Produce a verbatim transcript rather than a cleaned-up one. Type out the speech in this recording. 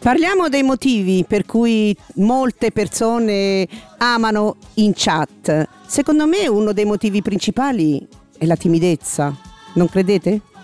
Parliamo dei motivi per cui molte persone amano in chat. Secondo me uno dei motivi principali è la timidezza, non credete?